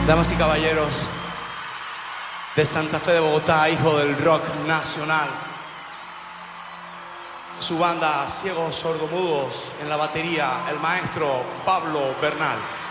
Damas y caballeros, de Santa Fe de Bogotá, hijo del rock nacional. Su banda Ciegos Sordomudos, en la batería, el maestro Pablo Bernal.